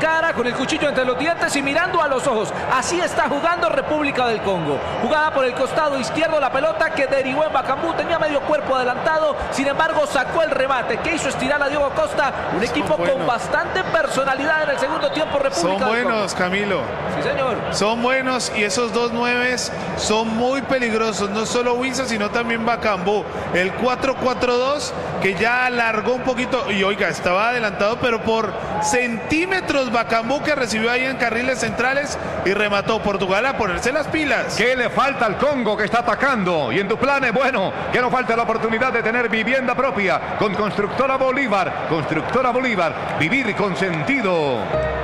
cara, con el cuchillo entre los dientes y mirando a los ojos. Así está jugando República del Congo. Jugada por el costado izquierdo, la pelota que derivó en Bakambu, tenía medio cuerpo adelantado, sin embargo sacó el remate, que hizo estirar a Diego Costa, un equipo con bastante personalidad en el segundo tiempo. República Son del buenos, Congo. Camilo. Sí, señor. Son buenos y esos dos nueves son muy peligrosos, no solo Winsa, sino también Bakambu. El 4-4-2 que ya alargó un poquito y oiga, estaba adelantado, pero por centímetros Bakambu, que recibió ahí en carriles centrales y remató. Portugal a ponerse las pilas. ¿Qué le falta al Congo que está atacando? Y en tu plan es bueno, que no falta la oportunidad de tener vivienda propia con Constructora Bolívar. Constructora Bolívar, vivir con sentido.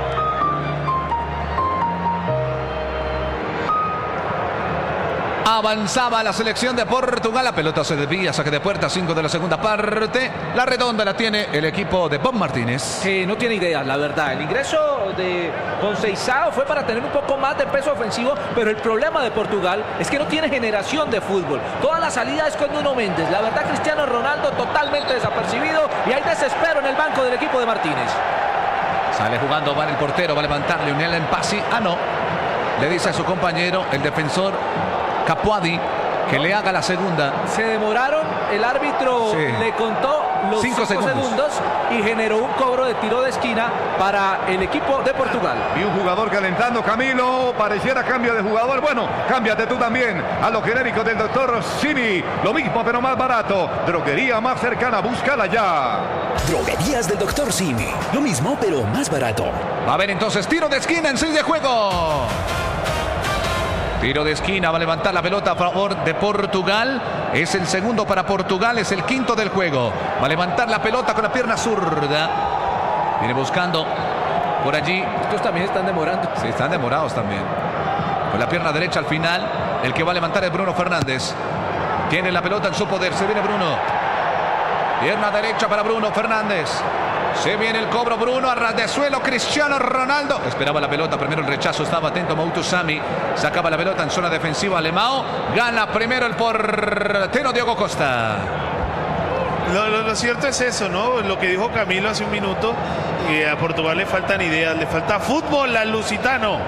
Avanzaba la selección de Portugal. La pelota se desvía, saque de puerta, 5 de la segunda parte. La redonda la tiene el equipo de Bob Martínez. Que no tiene idea, la verdad. El ingreso de Conceição fue para tener un poco más de peso ofensivo, pero el problema de Portugal es que no tiene generación de fútbol. Toda la salida es con Nuno Méndez. La verdad, Cristiano Ronaldo totalmente desapercibido y hay desespero en el banco del equipo de Martínez. Sale jugando, va el portero, va a levantarle un empasi. Ah, no. Le dice a su compañero, el defensor Capuadi, que le haga la segunda. Se demoraron, el árbitro le contó los 5 segundos y generó un cobro de tiro de esquina para el equipo de Portugal. Y un jugador calentando, Camilo, pareciera cambio de jugador. Bueno, cámbiate tú también a lo genérico del doctor Simi. Lo mismo pero más barato. Droguería más cercana, búscala ya. Droguerías del doctor Simi. Lo mismo pero más barato. Va a haber entonces tiro de esquina en 6 de juego. Tiro de esquina, va a levantar la pelota a favor de Portugal. Es el segundo para Portugal, es el quinto del juego. Va a levantar la pelota con la pierna zurda. Viene buscando por allí. Estos también están demorando. Sí, están demorados también. Con la pierna derecha al final. El que va a levantar es Bruno Fernández. Tiene la pelota en su poder. Se viene Bruno. Pierna derecha para Bruno Fernández. Se viene el cobro, Bruno, a ras de suelo, Cristiano Ronaldo. Esperaba la pelota, primero el rechazo, estaba atento Moutou Sami. Sacaba la pelota en zona defensiva, Alemão. Gana primero el portero Diego Costa. Lo cierto es eso, ¿no? Lo que dijo Camilo hace un minuto, que a Portugal le faltan ideas, le falta fútbol al lusitano.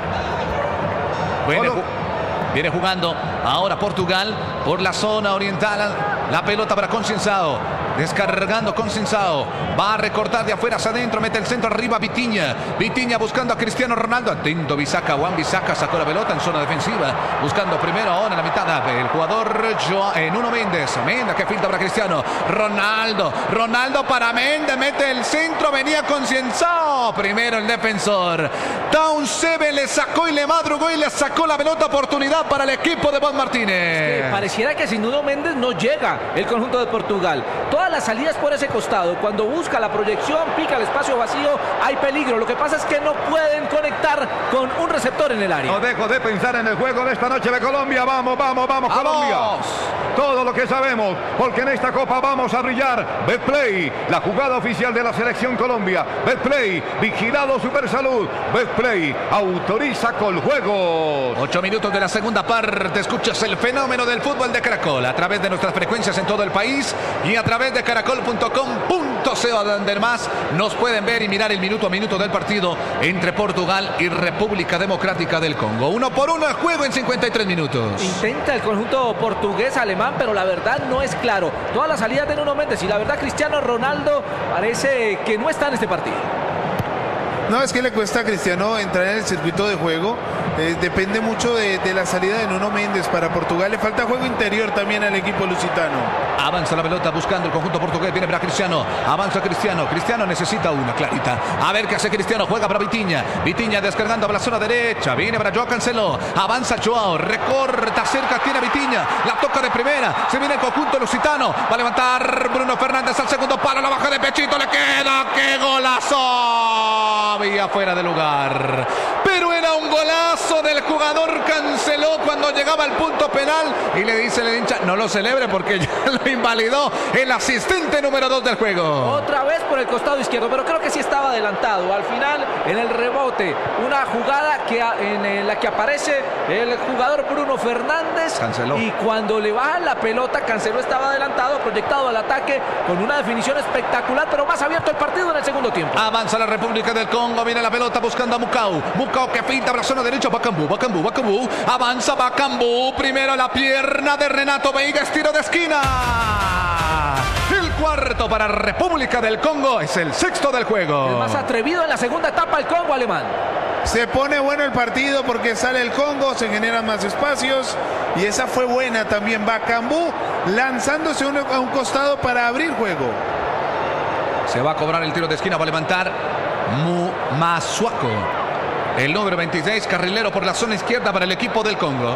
Viene jugando ahora Portugal por la zona oriental. La pelota para Conceição. Descargando Conceição. Va a recortar de afuera hacia adentro. Mete el centro arriba Vitinha. Vitinha buscando a Cristiano Ronaldo. Atento Bissaka. Juan Bissaka sacó la pelota en zona defensiva. Buscando primero ahora en la mitad el jugador Nuno Méndez. Méndez que filtra para Cristiano. Ronaldo para Méndez. Mete el centro. Venía Conceição. Primero el defensor. Down 7 le sacó y le madrugó y le sacó la pelota. Oportunidad para el equipo de Bob Martínez. Pareciera que sin Nuno Méndez no llega el conjunto de Portugal. Todas las salidas por ese costado. Cuando busca la proyección, pica el espacio vacío, hay peligro. Lo que pasa es que no pueden conectar con un receptor en el área. No dejo de pensar en el juego de esta noche de Colombia. Vamos, Colombia. Todo lo que sabemos, porque en esta Copa vamos a brillar. Betplay, la jugada oficial de la Selección Colombia. Betplay, vigilado Supersalud. Betplay, autoriza Coljuegos. 8 minutos de la segunda parte. Escuchas el fenómeno del fútbol de Caracol a través de nuestras frecuencias en todo el país y a través de caracol.com.co, donde más nos pueden ver y mirar el minuto a minuto del partido entre Portugal y República Democrática del Congo. 1-1 el juego en 53 minutos. Intenta el conjunto portugués alemán, pero la verdad no es claro. Todas las salidas de Nuno Méndez y la verdad Cristiano Ronaldo parece que no está en este partido. No, es que le cuesta a Cristiano entrar en el circuito de juego. Depende mucho de la salida de Nuno Méndez. Para Portugal le falta juego interior también al equipo lusitano. Avanza la pelota buscando el conjunto portugués. Viene para Cristiano. Avanza Cristiano. Cristiano necesita una clarita. A ver qué hace Cristiano. Juega para Vitinha. Vitinha descargando a la zona derecha. Viene para Joao Cancelo. Avanza Joao. Recorta cerca. Tiene a Vitinha. La toca de primera. Se viene el conjunto lusitano. Va a levantar Bruno Fernández al segundo palo. La baja de pechito. Le queda. ¡Qué golazo! Vía fuera de lugar. Pero era un golazo del jugador Cancelo cuando llegaba al punto penal. Y le dice el hincha, no lo celebre porque ya lo invalidó el asistente número 2 del juego. Otra vez por el costado izquierdo, pero creo que sí estaba adelantado. Al final, en el rebote, una jugada en la que aparece el jugador Bruno Fernández. Canceló. Y cuando le bajan la pelota, Canceló estaba adelantado, proyectado al ataque, con una definición espectacular, pero más abierto el partido en el segundo tiempo. Avanza la República del Congo, viene la pelota buscando a Mukau. Mukau que finta para la zona derecha, Bakambu. Avanza Bakambu, primero la pierna de Renato Veiga, estilo de esquina. El cuarto para República del Congo, es el sexto del juego. El más atrevido en la segunda etapa, el Congo alemán. Se pone bueno el partido porque sale el Congo, se generan más espacios y esa fue buena también. Bakambu lanzándose a un costado para abrir juego. Se va a cobrar el tiro de esquina, va a levantar Masuaku, el número 26, carrilero por la zona izquierda para el equipo del Congo.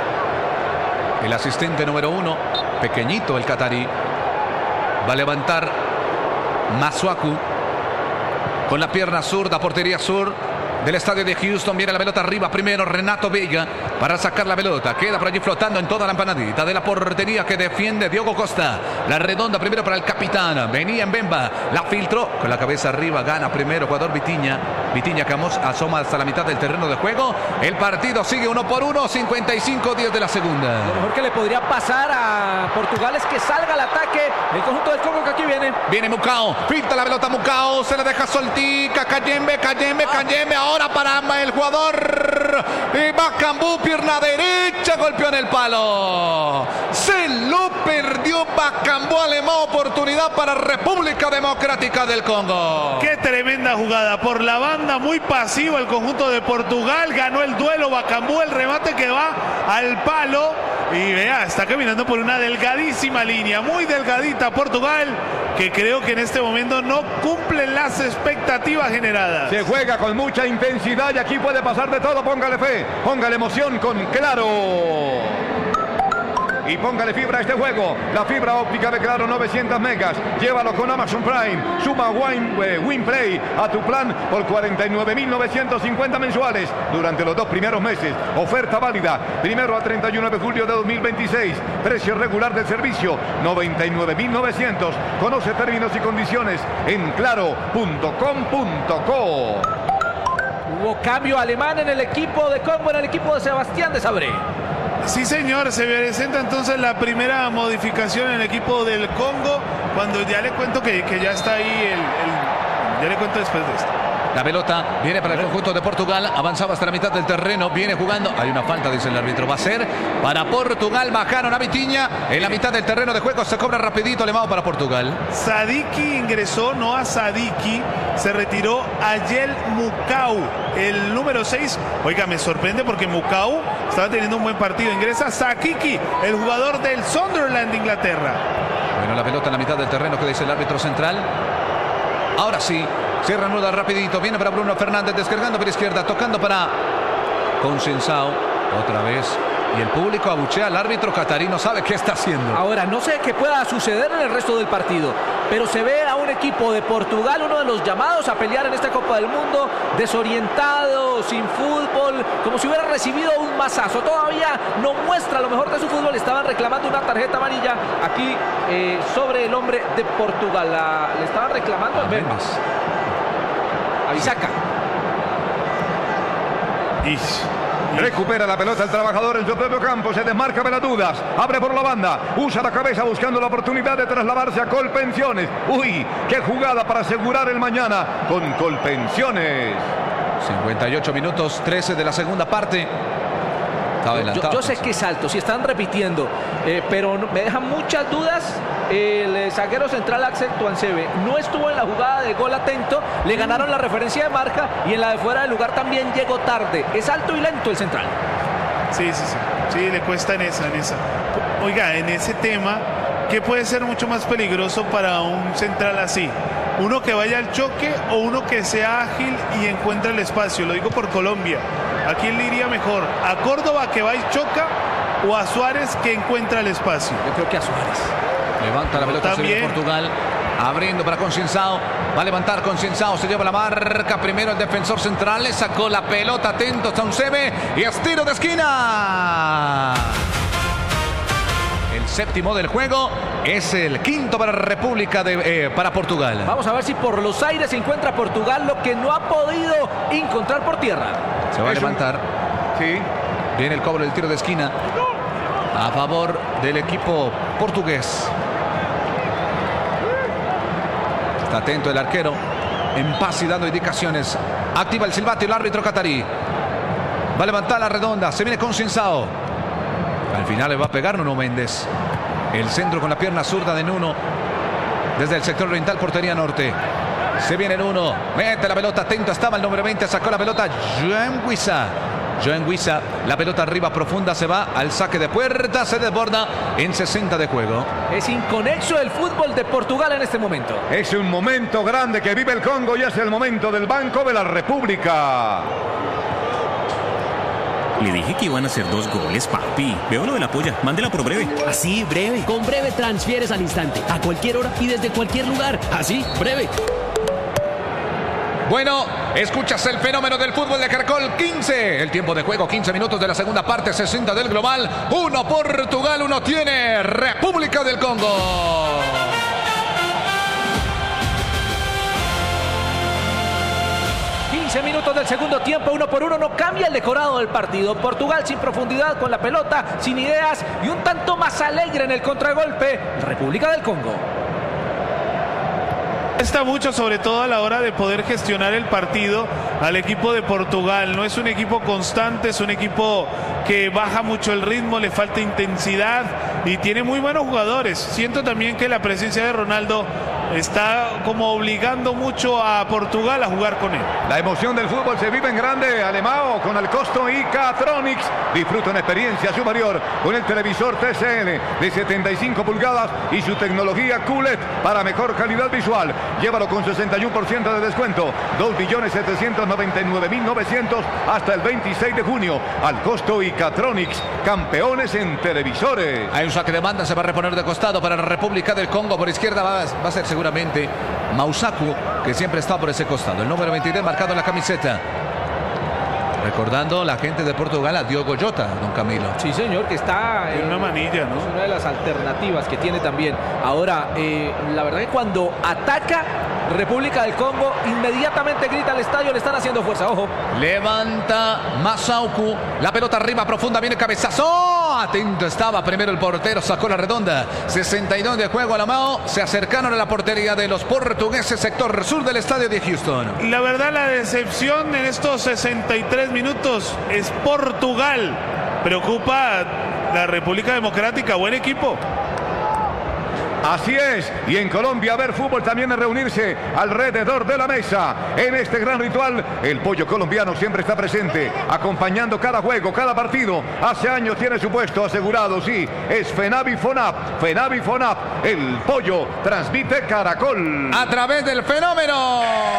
El asistente número 1, pequeñito el catarí, va a levantar Masuaku con la pierna zurda, portería sur del estadio de Houston. Viene la pelota arriba primero Renato Veiga para sacar la pelota. Queda por allí flotando en toda la empanadita de la portería que defiende Diogo Costa. La redonda primero para el capitán. Venía en Bemba. La filtró con la cabeza arriba. Gana primero jugador Vitinha. Vitinha que asoma hasta la mitad del terreno de juego. El partido sigue 1-1. 55-10 de la segunda. Lo mejor que le podría pasar a Portugal es que salga al ataque el conjunto del Congo que aquí viene. Viene Mukau. Pinta la pelota Mukau. Se la deja soltica. Cayembe. Ahora para el jugador Bakambu, pierna derecha, golpeó en el palo. Se lo perdió Bakambu, alemán. Oportunidad para República Democrática del Congo. Qué tremenda jugada por la banda, muy pasivo el conjunto de Portugal. Ganó el duelo Bakambu, el remate que va al palo. Y vea, está caminando por una delgadísima línea, muy delgadita Portugal, que creo que en este momento no cumple las expectativas generadas. Se juega con mucha intensidad y aquí puede pasar de todo. Póngale fe, póngale emoción con Claro. Y póngale fibra a este juego. La fibra óptica de Claro, 900 megas. Llévalo con Amazon Prime. Suma WinPlay a tu plan por 49.950 mensuales durante los 2 primeros meses. Oferta válida 1 al 31 de julio de 2026. Precio regular del servicio 99.900. Conoce términos y condiciones en claro.com.co. Hubo cambio alemán en el equipo de Congo, en el equipo de Sebastián de Sabré. Sí, señor, se presenta entonces la primera modificación en el equipo del Congo, cuando ya le cuento que ya está ahí ya le cuento después de esto. La pelota viene para el conjunto de Portugal, avanzaba hasta la mitad del terreno, viene jugando, hay una falta, dice el árbitro, va a ser para Portugal. Bajaron a Vitinha en la mitad del terreno de juego, se cobra rapidito, alemán para Portugal. Sadiki ingresó, no a Sadiki, se retiró Ayel Mukau, el número 6. Oiga, me sorprende porque Mukau estaba teniendo un buen partido. Ingresa Sakiki, el jugador del Sunderland de Inglaterra. Bueno, la pelota en la mitad del terreno, que dice el árbitro central. Ahora sí, se reanuda rapidito, viene para Bruno Fernández, descargando por izquierda, tocando para Consensao, otra vez. Y el público abuchea al árbitro catarí, no sabe qué está haciendo. Ahora, no sé qué pueda suceder en el resto del partido, pero se ve a un equipo de Portugal, uno de los llamados a pelear en esta Copa del Mundo, desorientado, sin fútbol, como si hubiera recibido un mazazo. Todavía no muestra lo mejor de su fútbol. Estaban reclamando una tarjeta amarilla aquí sobre el hombre de Portugal. Le estaban reclamando al Mendes. A Bisaca. Recupera la pelota el trabajador en su propio campo, se desmarca de las dudas, abre por la banda, usa la cabeza buscando la oportunidad de trasladarse a Colpensiones. Uy, qué jugada para asegurar el mañana con Colpensiones. 58 minutos, 13 de la segunda parte. Yo sé que es alto, si están repitiendo, pero me dejan muchas dudas. El zaguero central Axel Tuansebe no estuvo en la jugada de gol atento, le ganaron la referencia de marca y en la de fuera del lugar también llegó tarde. Es alto y lento el central. Sí, le cuesta en esa. Oiga, en ese tema, ¿qué puede ser mucho más peligroso para un central así? ¿Uno que vaya al choque o uno que sea ágil y encuentre el espacio? Lo digo por Colombia. ¿A quién le iría mejor? ¿A Córdoba que va y choca o a Suárez que encuentra el espacio? Yo creo que a Suárez. Levanta la pelota de Portugal, abriendo para Consensao, va a levantar Consensao, se lleva la marca, primero el defensor central, le sacó la pelota, atento Tuansebe y es tiro de esquina. El séptimo del juego. Es el quinto para para Portugal. Vamos a ver si por los aires se encuentra Portugal, lo que no ha podido encontrar por tierra. Se va a levantar. Sí. Viene el cobro del tiro de esquina a favor del equipo portugués. Está atento el arquero, en paz y dando indicaciones. Activa el silbato y el árbitro catarí. Va a levantar la redonda, se viene Consensao. Al final le va a pegar Nuno Méndez. El centro con la pierna zurda de Nuno. Desde el sector oriental, portería norte. Se viene Nuno, mete la pelota, atento estaba el número 20, sacó la pelota Joan Wissa. Joan Wissa, la pelota arriba profunda, se va al saque de puerta, se desborda en 60 de juego. Es inconexo el fútbol de Portugal en este momento. Es un momento grande que vive el Congo y es el momento del Banco de la República. Le dije que iban a hacer 2 goles, papi. Veo lo de la polla. Mándela por Breve. Así, Breve. Con Breve transfieres al instante, a cualquier hora y desde cualquier lugar. Así, Breve. Bueno, escuchas el fenómeno del fútbol de Caracol. 15. El tiempo de juego, 15 minutos de la segunda parte, 60 del global. 1 Portugal, 1 tiene República del Congo. Minutos del segundo tiempo, 1 por 1, no cambia el decorado del partido. Portugal sin profundidad con la pelota, sin ideas y un tanto más alegre en el contragolpe. República del Congo. Está mucho, sobre todo a la hora de poder gestionar el partido al equipo de Portugal. No es un equipo constante, es un equipo que baja mucho el ritmo, le falta intensidad y tiene muy buenos jugadores. Siento también que la presencia de Ronaldo está como obligando mucho a Portugal a jugar con él. La emoción del fútbol se vive en grande, Alemão, con el costo y Catronics. Disfruta una experiencia superior con el televisor TCL de 75 pulgadas y su tecnología QLED para mejor calidad visual. Llévalo con 61% de descuento. 2.799.900 hasta el 26 de junio. Al costo y Catronics, campeones en televisores. Hay un saque de banda, se va a reponer de costado para la República del Congo. Por izquierda va a ser seguramente Mausaku, que siempre está por ese costado. El número 23 marcado en la camiseta. Recordando la gente de Portugal a Diogo Jota, don Camilo. Sí, señor, que está en una manilla, ¿no? Es una de las alternativas que tiene también. Ahora, la verdad que cuando ataca República del Congo, inmediatamente grita al estadio, le están haciendo fuerza, ojo. Levanta Masauku, la pelota arriba profunda, viene cabezazo. Atento estaba primero el portero, sacó la redonda. 62 de juego a la mano, se acercaron a la portería de los portugueses, sector sur del estadio de Houston. La verdad, la decepción en estos 63 minutos es Portugal. Preocupa la República Democrática, buen equipo. Así es, y en Colombia ver fútbol también es reunirse alrededor de la mesa. En este gran ritual, el pollo colombiano siempre está presente, acompañando cada juego, cada partido. Hace años tiene su puesto asegurado, sí, es Fenavi Fonap. Fenavi Fonap, el pollo, transmite Caracol. A través del fenómeno.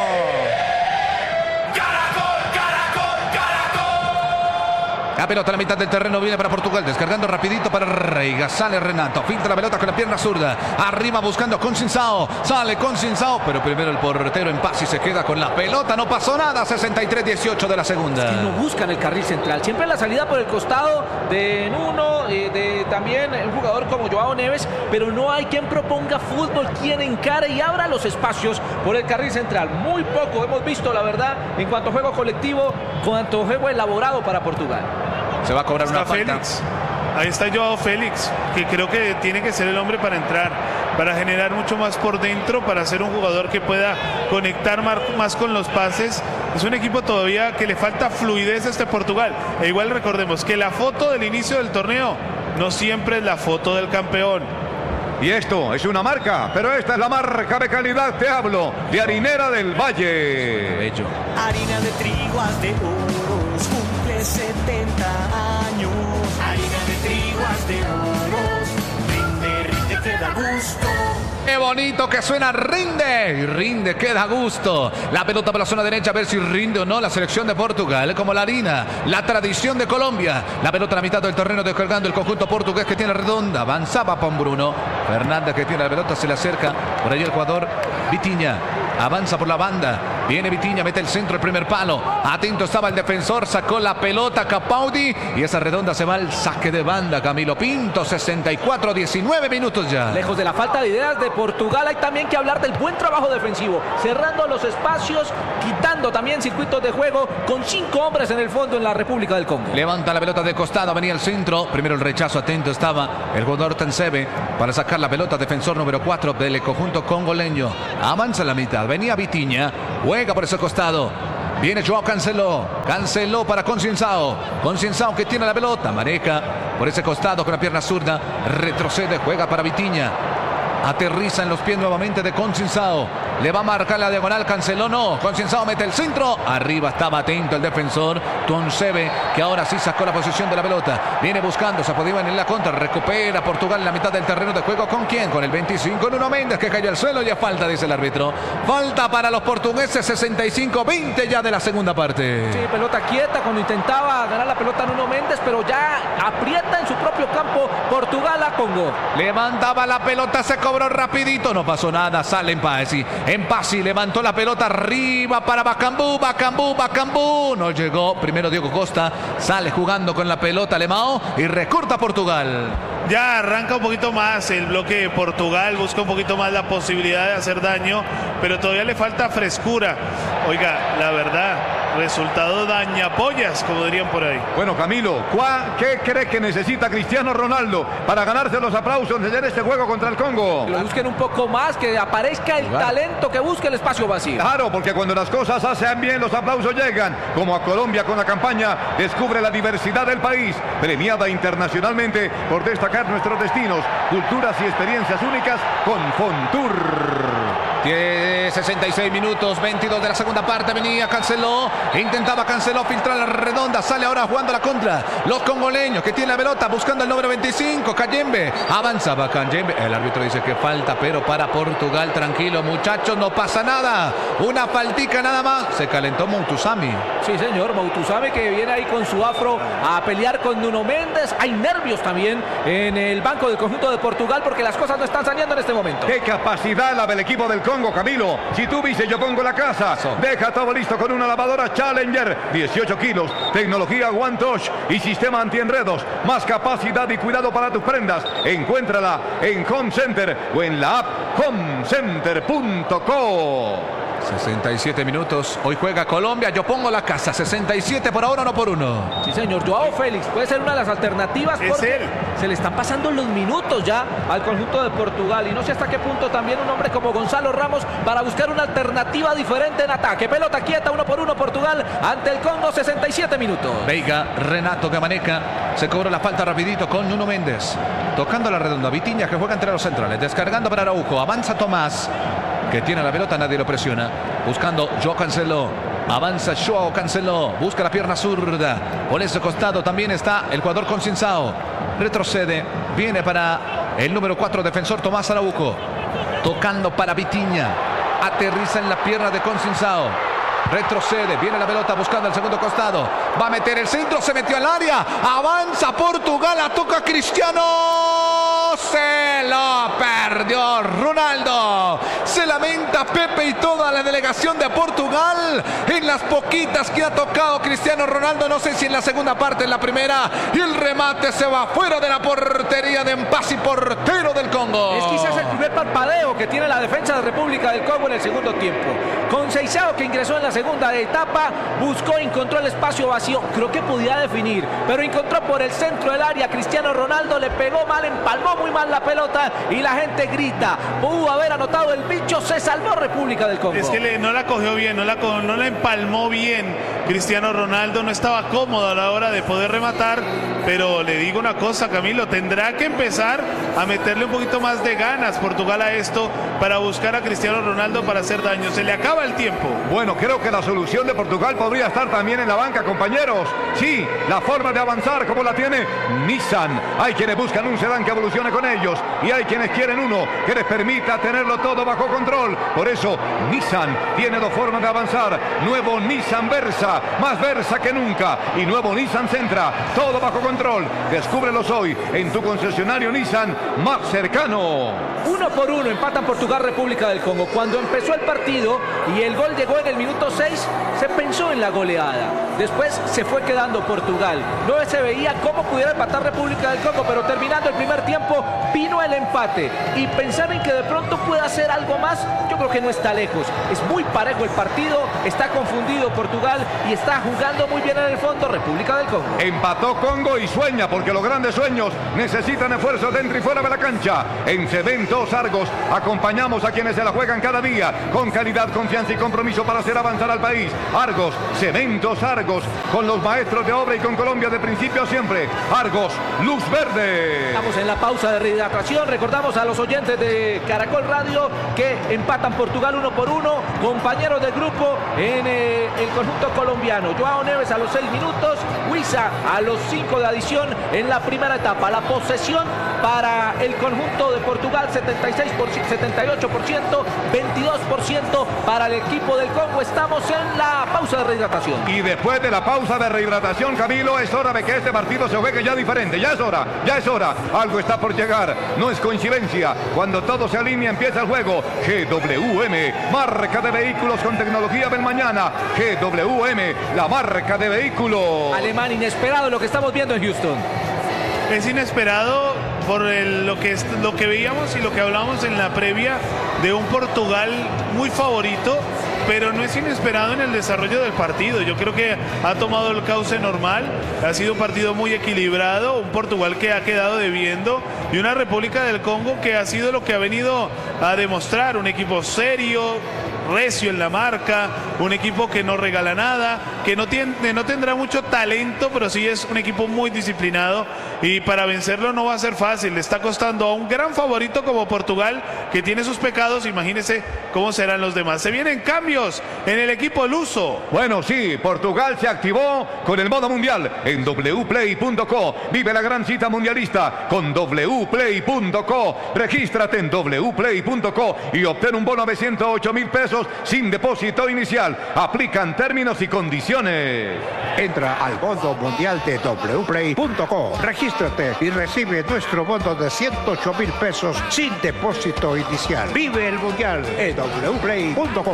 La pelota a la mitad del terreno viene para Portugal, descargando rapidito para Reiga, sale Renato, finta la pelota con la pierna zurda, arriba buscando Consensao, sale Consensao, pero primero el portero en paz y se queda con la pelota, no pasó nada, 63-18 de la segunda. Es que no buscan el carril central, siempre la salida por el costado de Nuno, de también un jugador como Joao Neves, pero no hay quien proponga fútbol, quien encare y abra los espacios por el carril central. Muy poco hemos visto, la verdad, en cuanto a juego colectivo, cuanto a juego elaborado para Portugal. Se va a cobrar una falta. Félix. Ahí está Joao Félix, que creo que tiene que ser el hombre para entrar, para generar mucho más por dentro, para ser un jugador que pueda conectar más con los pases. Es un equipo todavía que le falta fluidez a este Portugal. E igual recordemos que la foto del inicio del torneo no siempre es la foto del campeón. Y esto es una marca, pero esta es la marca de calidad, te hablo, de Harinera del Valle. Bello. Harina de trigo de oros, cumple 70 años. Harina de trigo de oros, rinde, que da gusto. Qué bonito que suena, rinde, y rinde, que da gusto. La pelota por la zona derecha, a ver si rinde o no la selección de Portugal, como la harina, la tradición de Colombia. La pelota a la mitad del terreno, descargando el conjunto portugués que tiene redonda, avanzaba con Bruno Fernández, que tiene la pelota, se le acerca, por ahí el jugador Vitinha, avanza por la banda. Viene Vitinha, mete el centro, el primer palo. Atento estaba el defensor, sacó la pelota Capaldi y esa redonda se va al saque de banda. Camilo Pinto, 64, 19 minutos ya. Lejos de la falta de ideas de Portugal, hay también que hablar del buen trabajo defensivo, cerrando los espacios, quitando también circuitos de juego con 5 hombres en el fondo en la República del Congo. Levanta la pelota de costado, venía el centro. Primero el rechazo, atento estaba el jugador Tansebe para sacar la pelota. Defensor número 4 del conjunto congoleño. Avanza en la mitad, venía Vitinha, juega por ese costado. Viene Joao Cancelo. Cancelo para Concienzao. Concienzao que tiene la pelota. Maneja por ese costado con la pierna zurda. Retrocede, juega para Vitinha. Aterriza en los pies nuevamente de Concienzao. Le va a marcar la diagonal. Cancelo no. Concienzao mete el centro. Arriba estaba atento el defensor Tuanzebe, que ahora sí sacó la posición de la pelota. Viene buscando. Se podía venir la contra. Recupera Portugal en la mitad del terreno de juego. ¿Con quién? Con el 25. Nuno Méndez, que cayó al suelo. Ya falta, dice el árbitro. Falta para los portugueses. 65-20 ya de la segunda parte. Sí, pelota quieta cuando intentaba ganar la pelota Nuno Méndez, pero ya aprieta en su propio campo Portugal a Congo. Levantaba la pelota, se cobró rapidito. No pasó nada. Sale en Pasi. En Pasi levantó la pelota arriba para Bakambu. Bakambu. No llegó. Primero Diego Costa. Sale jugando con la pelota Lemao y recorta Portugal. Ya arranca un poquito más el bloque de Portugal, busca un poquito más la posibilidad de hacer daño, pero todavía le falta frescura. Oiga, la verdad, resultado dañapollas, como dirían por ahí. Bueno, Camilo, ¿qué cree que necesita Cristiano Ronaldo para ganarse los aplausos de este juego contra el Congo? Lo busquen un poco más, que aparezca el talento, que busque el espacio vacío. Claro, porque cuando las cosas hacen bien, los aplausos llegan. Como a Colombia con la campaña Descubre la diversidad del país, premiada internacionalmente por destacar nuestros destinos, culturas y experiencias únicas con Fontour. 66 minutos, 22 de la segunda parte. Venía Cancelo, intentaba Cancelo filtrar la redonda, sale ahora jugando la contra. Los congoleños que tienen la pelota buscando el número 25, Kayembe. Avanzaba Kayembe, el árbitro dice que falta, pero para Portugal, tranquilo muchachos, no pasa nada. Una faltica nada más. Se calentó Moutoussamy. Sí señor, Moutoussamy, que viene ahí con su afro a pelear con Nuno Méndez. Hay nervios también en el banco del conjunto de Portugal porque las cosas no están saliendo en este momento. Qué capacidad la del equipo del Congo, Camilo. Si tú dices yo pongo la casa, deja todo listo con una lavadora Challenger, 18 kilos, tecnología One Touch y sistema antienredos, más capacidad y cuidado para tus prendas. Encuéntrala en Home Center o en la app homecenter.co. 67 minutos, hoy juega Colombia, yo pongo la casa, 67 por ahora, 1-1. Sí señor, Joao Félix puede ser una de las alternativas porque se le están pasando los minutos ya al conjunto de Portugal y no sé hasta qué punto también un hombre como Gonzalo Ramos para buscar una alternativa diferente en ataque. Pelota quieta, 1-1 Portugal ante el Congo, 67 minutos. Veiga, Renato que maneja, se cobró la falta rapidito con Nuno Méndez, tocando la redonda, Vitinha que juega entre los centrales, descargando para Araujo, avanza Tomás, que tiene la pelota, nadie lo presiona, buscando Joao Cancelo, avanza Joao Cancelo, busca la pierna zurda, por ese costado también está el jugador Concienzao, retrocede, viene para el número 4 defensor Tomás Araujo, tocando para Vitinha, aterriza en la pierna de Concienzao, retrocede, viene la pelota buscando el segundo costado, va a meter el centro, se metió al área, avanza Portugal, la toca Cristiano, se lo perdió Ronaldo, se lamenta Pepe y toda la delegación de Portugal en las poquitas que ha tocado Cristiano Ronaldo, no sé si en la segunda parte, en la primera, y el remate se va fuera de la portería de Mpasi, portero del Congo. Es quizás el primer parpadeo que tiene la defensa de República del Congo en el segundo tiempo. Concienzao, que ingresó en la segunda etapa, buscó, encontró el espacio vacío, creo que podía definir, pero encontró por el centro del área Cristiano Ronaldo, le pegó mal, empalmó muy mal la pelota y la gente grita, pudo haber anotado el bicho, se salvó República del Congo. Es que no la cogió bien, no la empalmó bien. Cristiano Ronaldo no estaba cómodo a la hora de poder rematar, pero le digo una cosa, Camilo, tendrá que empezar a meterle un poquito más de ganas Portugal a esto para buscar a Cristiano Ronaldo para hacer daño. Se le acaba el tiempo. Bueno, creo que la solución de Portugal podría estar también en la banca, compañeros. Sí, la forma de avanzar como la tiene Nissan. Hay quienes buscan un sedán que evolucione con ellos y hay quienes quieren uno que les permita tenerlo todo bajo control. Por eso Nissan tiene dos formas de avanzar. Nuevo Nissan Versa, más Versa que nunca, y nuevo Nissan Sentra, todo bajo control. Descúbrelos hoy en tu concesionario Nissan más cercano. 1-1, empatan Portugal Portugal, República del Congo. Cuando empezó el partido y el gol llegó en el minuto 6, se pensó en la goleada. Después se fue quedando Portugal. No se veía cómo pudiera empatar República del Congo, pero terminando el primer tiempo vino el empate. Y pensar en que de pronto pueda hacer algo más, yo creo que no está lejos. Es muy parejo el partido, está confundido Portugal y está jugando muy bien en el fondo República del Congo. Empató Congo y sueña, porque los grandes sueños necesitan esfuerzos dentro y fuera de la cancha. En Cementos Argos acompañamos a quienes se la juegan cada día con calidad, confianza y compromiso para hacer avanzar al país. Argos, Cementos Argos, con los maestros de obra y con Colombia de principio a siempre. Argos, luz verde. Estamos en la pausa de rehidratación. Recordamos a los oyentes de Caracol Radio que empatan Portugal 1-1, compañeros del grupo en el conjunto colombiano. Joao Neves a los 6 minutos, Huiza a los 5 de adición en la primera etapa. La posesión para el conjunto de Portugal 78%, 22% para el equipo del Congo. Estamos en la pausa de rehidratación. Y después de la pausa de rehidratación, Camilo, es hora de que este partido se juegue ya diferente. Ya es hora. Algo está por llegar. No es coincidencia. Cuando todo se alinea, empieza el juego. GWM, marca de vehículos con tecnología del mañana. GWM, la marca de vehículos. Alemán, inesperado lo que estamos viendo en Houston. Es inesperado por lo que veíamos y lo que hablábamos en la previa de un Portugal muy favorito, pero no es inesperado en el desarrollo del partido. Yo creo que ha tomado el cauce normal, ha sido un partido muy equilibrado, un Portugal que ha quedado debiendo y una República del Congo que ha sido lo que ha venido a demostrar, un equipo serio, recio en la marca, un equipo que no regala nada, que no tendrá mucho talento, pero sí es un equipo muy disciplinado y para vencerlo no va a ser fácil. Le está costando a un gran favorito como Portugal, que tiene sus pecados. Imagínense cómo serán los demás. Se vienen cambios en el equipo luso. Bueno, sí, Portugal se activó con el modo mundial en wplay.co. Vive la gran cita mundialista con wplay.co. Regístrate en wplay.co y obtén un bono de 108.000 pesos sin depósito inicial. Aplican términos y condiciones. Entra al modo mundial de wplay.co. Regístrate y recibe nuestro bono de 108.000 pesos sin depósito inicial. Vive el mundial en wplay.co.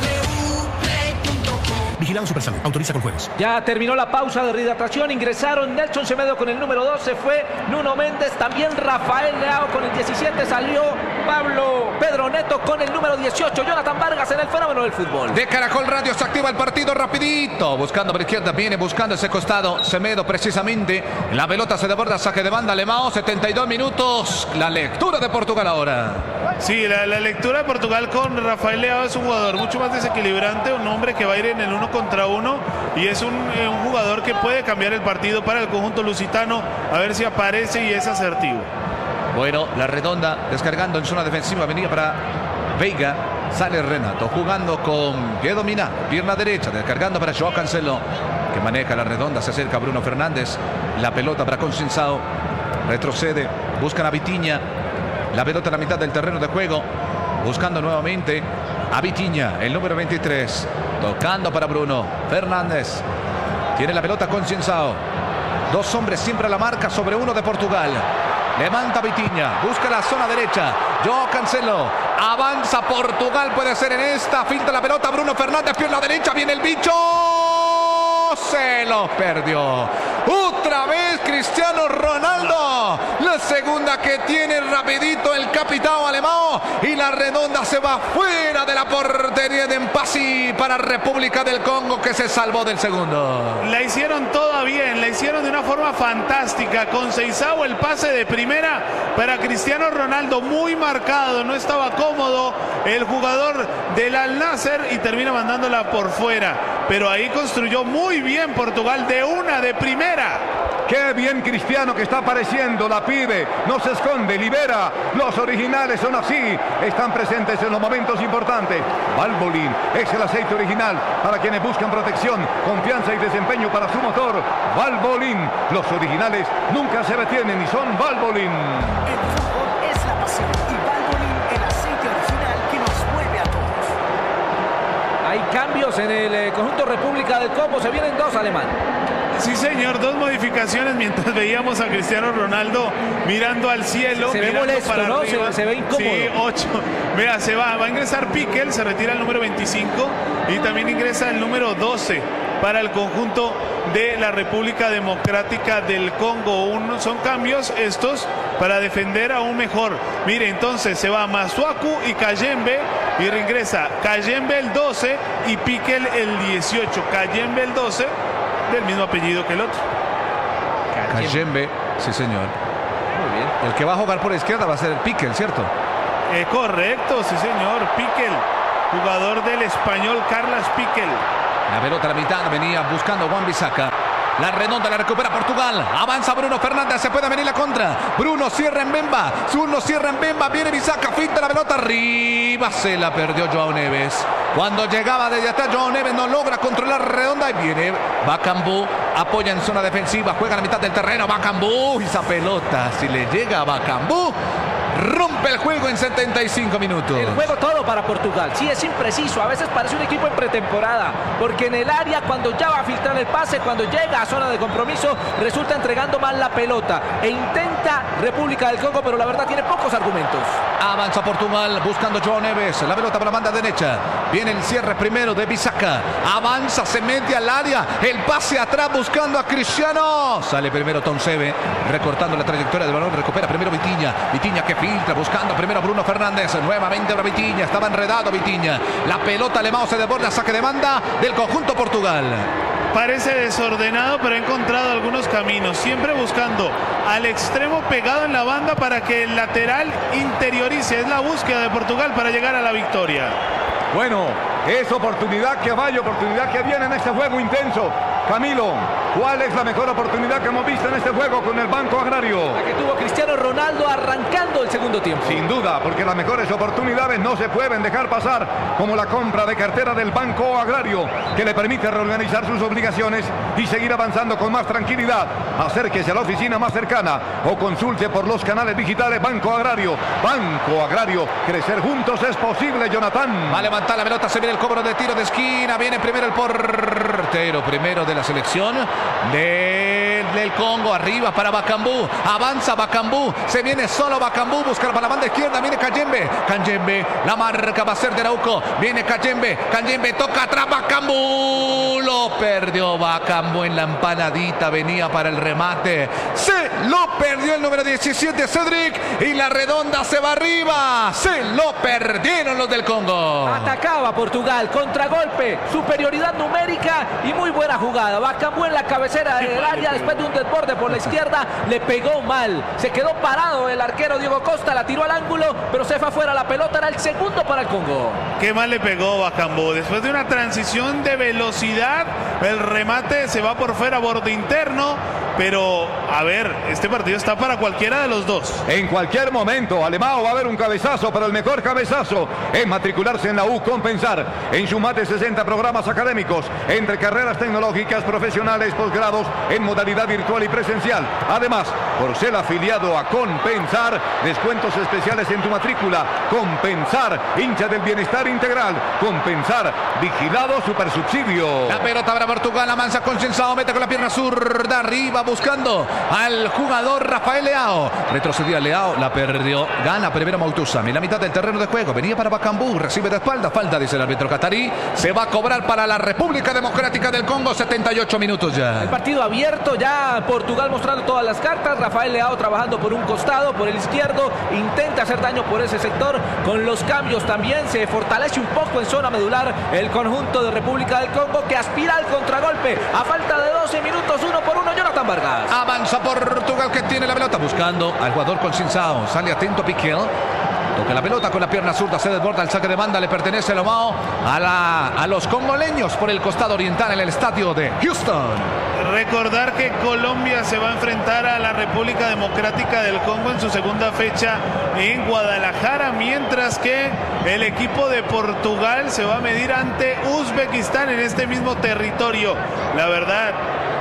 Vigilado Supersalud. Autoriza con juegos. Ya terminó la pausa de rehidratación. Ingresaron Nelson Semedo con el número 2. Se fue Nuno Méndez. También Rafael Leao con el 17. Salió Pedro Neto con el número 18. Jonathan Vargas en el fenómeno del fútbol. De Caracol Radio se activa el partido rapidito. Buscando por izquierda. Viene buscando ese costado. Semedo precisamente. La pelota se desborda. Saque de banda. Leao. 72 minutos. La lectura de Portugal ahora. Sí, la lectura de Portugal con Rafael Leao es un jugador mucho más desequilibrante. Un hombre que va a ir en el 1 contra 1 y es un jugador que puede cambiar el partido para el conjunto lusitano, a ver si aparece y es asertivo. Bueno, la redonda descargando en zona defensiva, venía para Veiga, sale Renato jugando con pie dominado, pierna derecha, descargando para Joao Cancelo, que maneja la redonda, se acerca Bruno Fernández, la pelota para Conceição, retrocede, buscan a Vitinha, la pelota a la mitad del terreno de juego, buscando nuevamente a Vitinha, el número 23, tocando para Bruno Fernández, tiene la pelota Conceição, dos hombres siempre a la marca sobre uno de Portugal, levanta Vitinha, busca la zona derecha, Joao Cancelo, avanza Portugal, puede ser en esta, filtra la pelota Bruno Fernández, pierna derecha, viene el bicho, se lo perdió. Otra vez Cristiano Ronaldo, la segunda que tiene rapidito el capitán alemán y la redonda se va fuera de la portería de Mpassi para República del Congo, que se salvó del segundo. La hicieron toda bien, la hicieron de una forma fantástica. Conceição, el pase de primera para Cristiano Ronaldo, muy marcado, no estaba cómodo el jugador del Al Nassr y termina mandándola por fuera, pero ahí construyó muy bien Portugal de una de primera. Qué bien Cristiano que está apareciendo, la pide, no se esconde, libera. Los originales son así, están presentes en los momentos importantes. Valvoline es el aceite original para quienes buscan protección, confianza y desempeño para su motor. Valvoline, los originales nunca se detienen y son Valvoline. El fútbol es la pasión y Valvoline, el aceite original que nos mueve a todos. Hay cambios en el conjunto República del Congo. Se vienen dos, Alemán. Sí, señor, 2 modificaciones mientras veíamos a Cristiano Ronaldo mirando al cielo. Se ve mirando molesto, para ¿no? arriba. Se ve incómodo. Sí, 8. Vea, va a ingresar Piquel, se retira el número 25 y también ingresa el número 12 para el conjunto de la República Democrática del Congo. Son cambios estos para defender aún mejor. Mire, entonces se va Masuaku y Kayembe y reingresa Kayembe el 12 y Piquel el 18. Kayembe el 12, del mismo apellido que el otro. Kayembe, sí señor. Muy bien. El que va a jugar por izquierda va a ser el Piquel, ¿cierto? Correcto, sí señor. Piquel, jugador del Español Carlos Piquel. La pelota a la mitad, venía buscando Wan-Bissaka. La redonda la recupera Portugal. Avanza Bruno Fernández, se puede venir la contra. Bruno cierra en Bemba. Bruno cierra en Bemba. Viene Bissaka, finta la pelota arriba. Se la perdió Joao Neves. Cuando llegaba desde atrás, Joao Neves no logra controlar redonda. Y viene Bakambu. Apoya en zona defensiva. Juega a la mitad del terreno. Bakambu. Y esa pelota, si le llega a Bakambu, rompe el juego en 75 minutos. El juego todo para Portugal. Sí, es impreciso. A veces parece un equipo en pretemporada. Porque en el área, cuando ya va a filtrar el pase, cuando llega a zona de compromiso, resulta entregando mal la pelota. E intenta República del Congo, pero la verdad tiene pocos argumentos. Avanza Portugal buscando Joao Neves. La pelota para la banda derecha. Viene el cierre primero de Bissaka. Avanza, se mete al área. El pase atrás buscando a Cristiano. Sale primero Tonsebe, recortando la trayectoria del balón. Recupera primero Vitinha. Vitinha que filtra, buscando primero a Bruno Fernández. Nuevamente ahora Vitinha. Estaba enredado Vitinha. La pelota alemán se desborda. Saque de banda del conjunto Portugal. Parece desordenado, pero ha encontrado algunos caminos. Siempre buscando al extremo pegado en la banda para que el lateral interiorice. Es la búsqueda de Portugal para llegar a la victoria. Bueno, es oportunidad que vaya, oportunidad que viene en este juego intenso. Camilo, ¿cuál es la mejor oportunidad que hemos visto en este juego con el Banco Agrario? La que tuvo Cristiano Ronaldo arrancando el segundo tiempo. Sin duda, porque las mejores oportunidades no se pueden dejar pasar, como la compra de cartera del Banco Agrario, que le permite reorganizar sus obligaciones y seguir avanzando con más tranquilidad. Acérquese a la oficina más cercana o consulte por los canales digitales Banco Agrario. Banco Agrario, crecer juntos es posible, Jonathan. Va a levantar la pelota, se viene el cobro de tiro de esquina, viene primero el portero, primero de la selección del Congo, arriba para Bakambu, avanza Bakambu, se viene solo Bakambu, busca para la banda izquierda, viene Kayembe, la marca va a ser de Arauco, viene Kayembe, toca atrás Bakambu, lo perdió Bakambu en la empanadita, venía para el remate, se lo perdió el número 17 Cedric y la redonda se va arriba, se lo perdieron los del Congo. Atacaba Portugal, contragolpe, superioridad numérica y muy buena jugada. Bakambu en la cabecera del área después de un desborde por la izquierda, le pegó mal. Se quedó parado el arquero Diego Costa, la tiró al ángulo, pero se fue afuera la pelota, era el segundo para el Congo. Qué mal le pegó Bakambu. Después de una transición de velocidad, el remate se va por fuera, borde interno. Pero, a ver, este partido está para cualquiera de los dos. En cualquier momento, Alemão va a haber un cabezazo, pero el mejor cabezazo es matricularse en la U Compensar. En sus más de 60 programas académicos, entre carreras tecnológicas, profesionales, posgrados, en modalidad virtual y presencial. Además, por ser afiliado a Compensar, descuentos especiales en tu matrícula. Compensar, hincha del bienestar integral. Compensar, vigilado supersubsidio. La pelota para Portugal, avanza Consensado, mete con la pierna zurda arriba, buscando al jugador Rafael Leao. Retrocedía Leao, la perdió. Gana primero Mautuzami. En la mitad del terreno de juego. Venía para Bakambu, recibe de espalda. Falta, dice el árbitro catarí. Se va a cobrar para la República Democrática del Congo. 78 minutos ya. El partido abierto, ya Portugal mostrando todas las cartas. Rafael Leao trabajando por un costado, por el izquierdo. Intenta hacer daño por ese sector. Con los cambios también se fortalece un poco en zona medular el conjunto de República del Congo, que aspira al contragolpe. A falta de 12 minutos, 1-1, Jonathan Vargas. Avanza Portugal, que tiene la pelota buscando al jugador Consensado. Sale atento Piquel. Toca la pelota con la pierna zurda, se desborda el saque de banda, le pertenece Lomao a los congoleños por el costado oriental en el estadio de Houston. Recordar que Colombia se va a enfrentar a la República Democrática del Congo en su segunda fecha en Guadalajara, mientras que el equipo de Portugal se va a medir ante Uzbekistán en este mismo territorio. La verdad,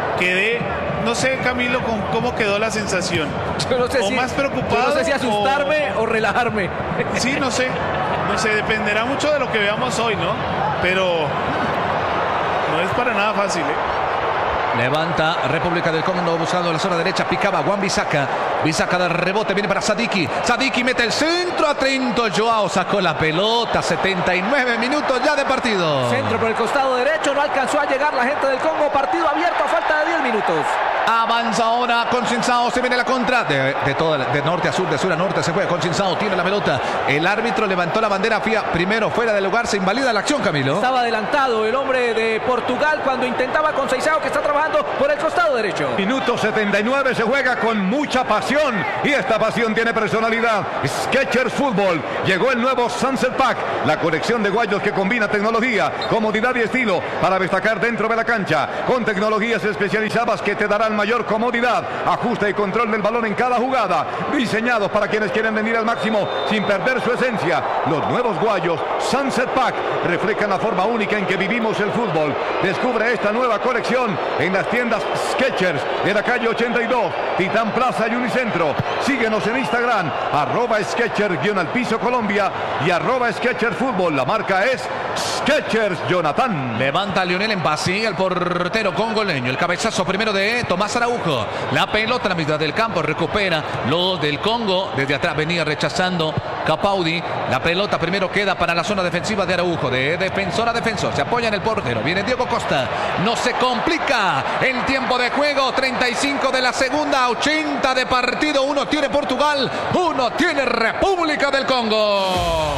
no sé, Camilo, con cómo quedó la sensación. Yo no sé más preocupado. No sé si asustarme o relajarme. Sí, no sé, dependerá mucho de lo que veamos hoy, ¿no? Pero no es para nada fácil, ¿eh? Levanta República del Congo buscando la zona derecha. Picaba Wan-Bissaka. Bissaka de rebote. Viene para Sadiki. Sadiki mete el centro. Atento. Joao sacó la pelota. 79 minutos ya de partido. Centro por el costado derecho. No alcanzó a llegar la gente del Congo. Partido abierto a falta de 10 minutos. Avanza ahora Consensao, se viene la contra de norte a sur, de sur a norte se juega. Consensao tiene la pelota, el árbitro levantó la bandera primero fuera del lugar, se invalida la acción, Camilo. Estaba adelantado el hombre de Portugal cuando intentaba con Consensao, que está trabajando por el costado derecho. Minuto 79, se juega con mucha pasión y esta pasión tiene personalidad. Skechers Fútbol, llegó el nuevo Sunset Pack, la colección de guayos que combina tecnología, comodidad y estilo para destacar dentro de la cancha, con tecnologías especializadas que te darán mayor comodidad, ajuste y control del balón en cada jugada, diseñados para quienes quieren venir al máximo sin perder su esencia. Los nuevos guayos Sunset Pack reflejan la forma única en que vivimos el fútbol. Descubre esta nueva colección en las tiendas Skechers de la calle 82, Titán Plaza y Unicentro. Síguenos en Instagram, @Skechers_Colombia y @Skechers Fútbol. La marca es Skechers Jonathan. Levanta Lionel Mbassi, el portero congoleño. El cabezazo primero de Tomás Araujo. La pelota en la mitad del campo. Recupera lo del Congo. Desde atrás venía rechazando Capaudi. La pelota primero queda para la zona defensiva de Araujo. De defensor a defensor. Se apoya en el portero. Viene Diego Costa. No se complica el tiempo de juego. 35 de la segunda. 80 de partido. Uno tiene Portugal. Uno tiene República del Congo.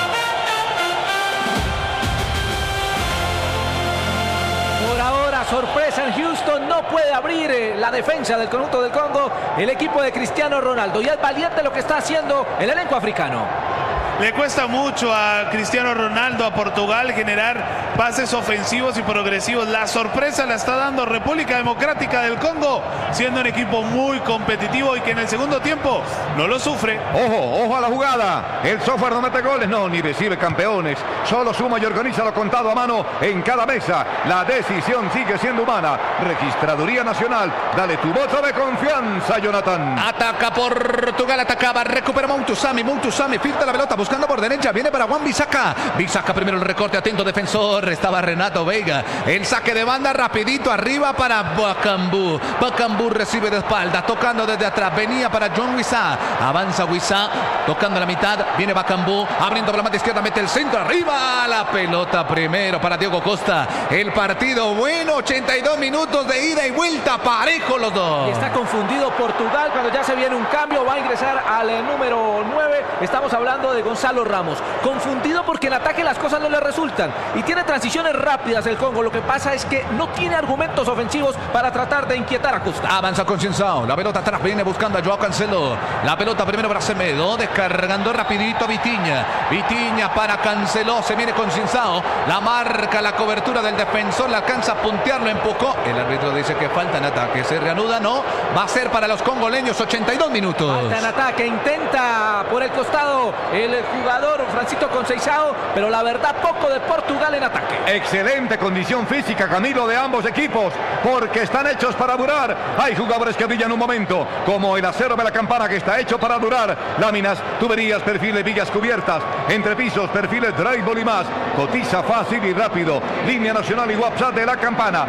Por ahora, sorpresa en Houston, no puede abrir la defensa del conjunto del Congo el equipo de Cristiano Ronaldo. Y es valiente lo que está haciendo el elenco africano. Le cuesta mucho a Cristiano Ronaldo, a Portugal, generar pases ofensivos y progresivos. La sorpresa la está dando República Democrática del Congo, siendo un equipo muy competitivo y que en el segundo tiempo no lo sufre. Ojo a la jugada. El software no mete goles, no, ni recibe campeones. Solo suma y organiza lo contado a mano en cada mesa. La decisión sigue siendo humana. Registraduría Nacional. Dale tu voto de confianza, Jonathan. Ataca Portugal, atacaba, recupera Montuzami, filtra la pelota, buscando por derecha, viene para Wan-Bissaka. Bissaka primero el recorte, atento defensor, estaba Renato Veiga. El saque de banda rapidito arriba para Bakambu. Bakambu recibe de espalda, tocando desde atrás, venía para John Wissa. Avanza Wissa, tocando la mitad, viene Bakambu, abriendo por la mano izquierda, mete el centro arriba, la pelota primero para Diego Costa. El partido bueno, 82 minutos de ida y vuelta, parejo los dos. Y está confundido Portugal cuando ya se viene un cambio, va a ingresar al número 9, estamos hablando de Gonzalo Ramos. Confundido porque en ataque las cosas no le resultan y tiene transiciones rápidas el Congo. Lo que pasa es que no tiene argumentos ofensivos para tratar de inquietar a Costa. Avanza Consensao, la pelota atrás, viene buscando a Joao Cancelo. La pelota primero para Semedo, descargando rapidito Vitinha. Vitinha para Cancelo, se viene Consensao. La marca, la cobertura del defensor, la alcanza a puntearlo, empujó. El árbitro dice que falta en ataque, se reanuda, no. Va a ser para los congoleños 82 minutos. Falta en ataque, intenta por el costado el jugador Francisco Consensao, pero la verdad poco de Portugal en ataque. Excelente condición física, Camilo, de ambos equipos, porque están hechos para durar. Hay jugadores que brillan un momento, como el acero de la campana, que está hecho para durar. Láminas, tuberías, perfiles, vigas cubiertas, entrepisos, perfiles, drywall y más. Cotiza fácil y rápido. Línea nacional y WhatsApp de la campana,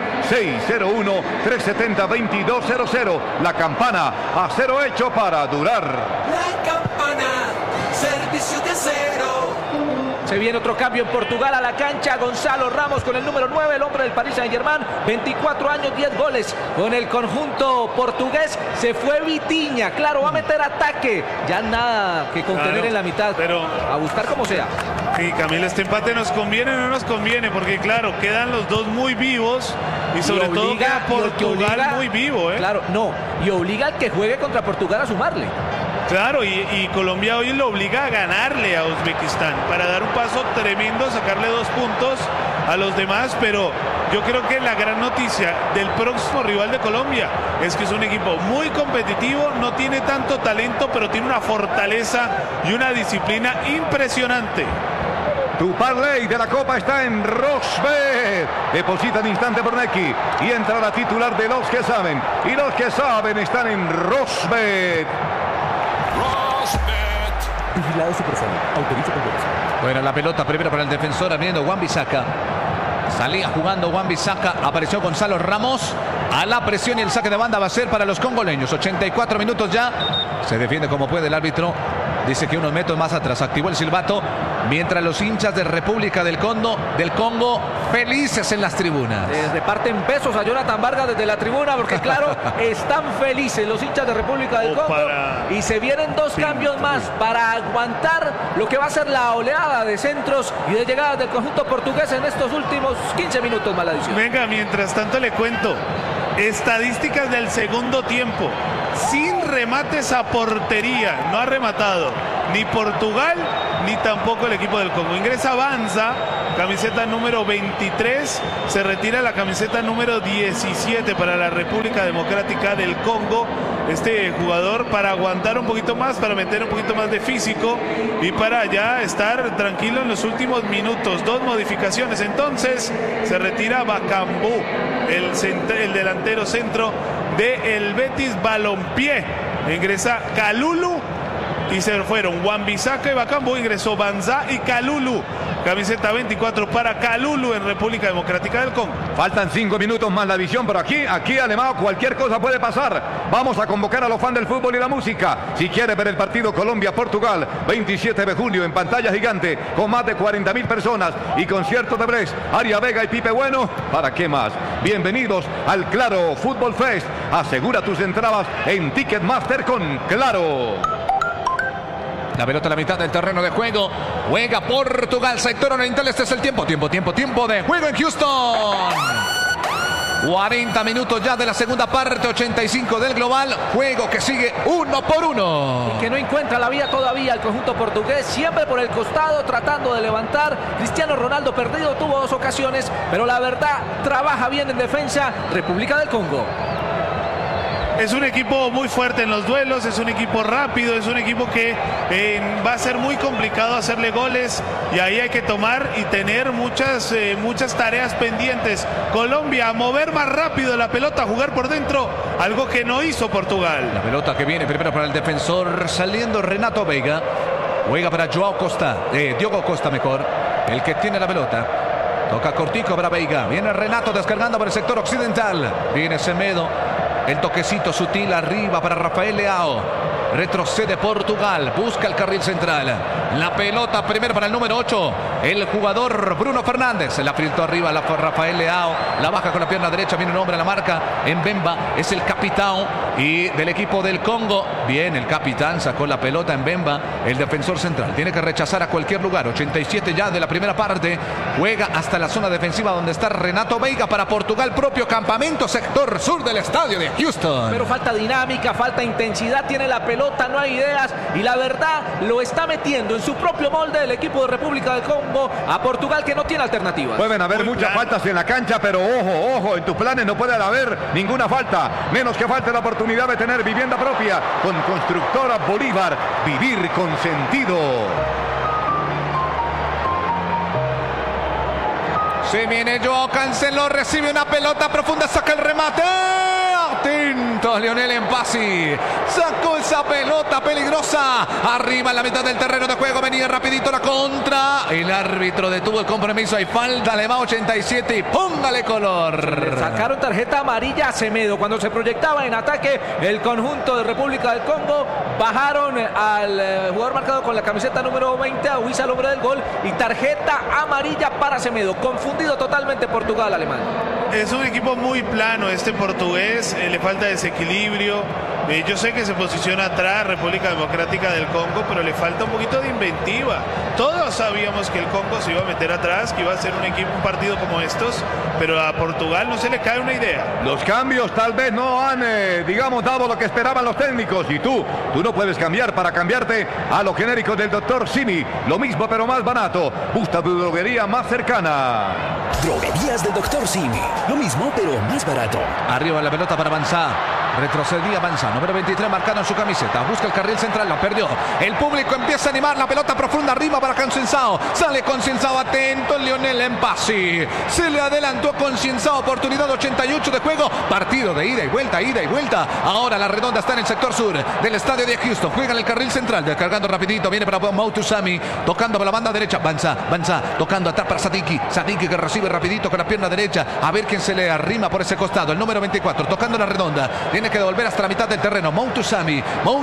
601-370-2200. La campana, acero hecho para durar. La campana, servicio de acero. Se viene otro cambio en Portugal a la cancha. Gonzalo Ramos con el número 9, el hombre del Paris Saint-Germain. 24 años, 10 goles con el conjunto portugués. Se fue Vitinha. Claro, va a meter ataque. Ya nada que contener, claro, en la mitad. Pero a buscar como sea. Sí, Camilo, este empate nos conviene o no nos conviene, porque claro, quedan los dos muy vivos y sobre todo queda Portugal muy vivo, ¿eh? Claro, no. Y obliga al que juegue contra Portugal a sumarle. Claro, y Colombia hoy lo obliga a ganarle a Uzbekistán para dar un paso tremendo, sacarle 2 puntos a los demás, pero yo creo que la gran noticia del próximo rival de Colombia es que es un equipo muy competitivo, no tiene tanto talento, pero tiene una fortaleza y una disciplina impresionante. Tu parlay de la Copa está en Rosbet. Deposita en instante por Neki y entra la titular de los que saben. Y los que saben están en Rosbet. Vigilado Supersónico. Autoriza con derecho. Bueno, la pelota primero para el defensor, abriendo Wan-Bissaka. Salía jugando Wan-Bissaka, apareció Gonzalo Ramos. A la presión y el saque de banda va a ser para los congoleños. 84 minutos ya. Se defiende como puede el árbitro. Dice que unos metros más atrás activó el silbato. Mientras los hinchas de República del Congo felices en las tribunas. Reparten besos a Jonathan Vargas desde la tribuna porque claro, están felices los hinchas de República del Congo. Y se vienen dos cambios más para aguantar lo que va a ser la oleada de centros y de llegadas del conjunto portugués en estos últimos 15 minutos, Maladición. Venga, mientras tanto le cuento. Estadísticas del segundo tiempo. Sin remates a portería. No ha rematado ni Portugal ni tampoco el equipo del Congo. Ingresa Banza, camiseta número 23. Se retira la camiseta número 17 para la República Democrática del Congo. Este jugador para aguantar un poquito más, para meter un poquito más de físico y para ya estar tranquilo en los últimos minutos. Dos modificaciones. Entonces se retira Bakambu, el delantero centro del Betis Balompié. Ingresa Kalulu y se fueron Wan-Bissaka y Bakambu. Ingresó Banza y Kalulu. Camiseta 24 para Kalulu en República Democrática del Congo. Faltan 5 minutos más la visión, pero aquí Alemão, cualquier cosa puede pasar. Vamos a convocar a los fans del fútbol y la música. Si quiere ver el partido Colombia-Portugal, 27 de julio en pantalla gigante, con más de 40.000 personas y conciertos de Brecht, Aria Vega y Pipe Bueno, ¿para qué más? Bienvenidos al Claro Fútbol Fest. Asegura tus entradas en Ticketmaster con Claro. La pelota a la mitad del terreno de juego. Juega Portugal, sector oriental. Este es el tiempo de juego en Houston. 40 minutos ya de la segunda parte, 85 del global. Juego que sigue 1-1. Y que no encuentra la vía todavía el conjunto portugués. Siempre por el costado tratando de levantar. Cristiano Ronaldo perdido, tuvo 2 ocasiones. Pero la verdad, trabaja bien en defensa República del Congo. Es un equipo muy fuerte en los duelos, es un equipo rápido, es un equipo que va a ser muy complicado hacerle goles y ahí hay que tomar y tener muchas tareas pendientes. Colombia a mover más rápido la pelota, a jugar por dentro, algo que no hizo Portugal. La pelota que viene primero para el defensor, saliendo Renato Veiga. Juega para Diogo Costa, el que tiene la pelota. Toca cortico para Veiga, viene Renato descargando por el sector occidental. Viene Semedo. El toquecito sutil arriba para Rafael Leao. Retrocede Portugal. Busca el carril central. La pelota primero para el número 8. El jugador Bruno Fernández. La filtró arriba Rafael Leao. La baja con la pierna derecha. Viene un hombre a la marca. Mbemba es el capitán y del equipo del Congo. Bien, el capitán sacó la pelota. Mbemba, el defensor central. Tiene que rechazar a cualquier lugar. 87 ya de la primera parte. Juega hasta la zona defensiva donde está Renato Veiga para Portugal. Propio campamento, sector sur del estadio de Houston. Pero falta dinámica, falta intensidad. Tiene la pelota, no hay ideas. Y la verdad, lo está metiendo en su propio molde el equipo de República del Congo a Portugal, que no tiene alternativas. Pueden haber muchas faltas en la cancha, pero ojo, en tus planes no puede haber ninguna falta. Menos que falte la oportunidad de tener vivienda propia con Constructora Bolívar. Vivir con sentido. Se viene Joao Cancelo, recibe una pelota profunda, saca el remate. Atento Lionel Mpassi. Sacó esa pelota peligrosa. Arriba en la mitad del terreno de juego. Venía rapidito la contra. El árbitro detuvo el compromiso. Hay falta, le va 87 y póngale color. Le sacaron tarjeta amarilla a Semedo. Cuando se proyectaba en ataque el conjunto de República del Congo, bajaron al jugador marcado con la camiseta número 20, a Huiza, el hombre del gol, y tarjeta amarilla para Semedo. Confundido totalmente Portugal, alemán. Es un equipo muy plano este portugués, le falta desequilibrio. Yo sé que se posiciona atrás República Democrática del Congo, pero le falta un poquito de inventiva. Todos sabíamos que el Congo se iba a meter atrás, que iba a ser un partido como estos, pero a Portugal no se le cae una idea. Los cambios tal vez no han, dado lo que esperaban los técnicos. Y tú no puedes cambiar para cambiarte a los genéricos del Dr. Simi. Lo mismo pero más barato. Busca tu droguería más cercana. Droguerías del Dr. Simi. Lo mismo pero más barato. Arriba la pelota para Banza. Retrocedía Banza, número 23 marcado en su camiseta. Busca el carril central, la perdió. El público empieza a animar, la pelota profunda arriba para Consensao. Sale Consensao, atento Lionel Mpassi. Se le adelantó Consensao, oportunidad 88 de juego. Partido de ida y vuelta, ida y vuelta. Ahora la redonda está en el sector sur del estadio de Houston. Juega en el carril central, descargando rapidito. Viene para Moutusami, tocando por la banda derecha. Banza, tocando atrás para Sadiki. Sadiki que recibe rapidito con la pierna derecha. A ver quién se le arrima por ese costado. El número 24, tocando la redonda. Tiene que devolver hasta la mitad del terreno. Moutusami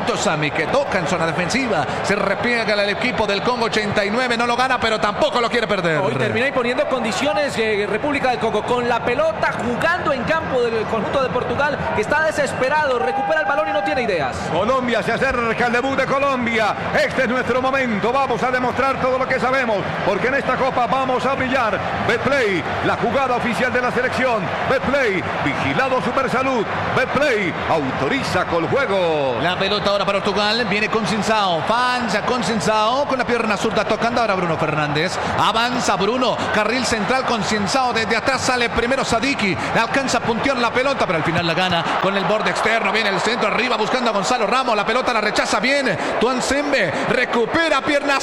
que toca en zona defensiva. Se repliega el equipo del Congo 89. No lo gana, pero tampoco lo quiere perder. Hoy termina imponiendo condiciones República del Congo. Con la pelota, jugando en campo del conjunto de Portugal, que está desesperado. Recupera el balón y no tiene ideas. Colombia se acerca al debut de Colombia. Este es nuestro momento. Vamos a demostrar todo lo que sabemos, porque en esta copa vamos a brillar. Betplay, la jugada oficial de la selección. Betplay, vigilado Supersalud. Betplay, autoriza con juego. La pelota ahora para Portugal. Viene Consensao. Pancha Consensao con la pierna zurda, tocando ahora Bruno Fernández. Avanza Bruno. Carril central Consensao. Desde atrás sale primero Sadiki. Alcanza a puntear la pelota, pero al final la gana con el borde externo. Viene el centro arriba buscando a Gonzalo Ramos. La pelota la rechaza bien. Tuanzembe recupera pierna